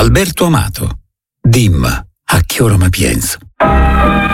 Alberto Amato. Dimma, a che ora mi pienso?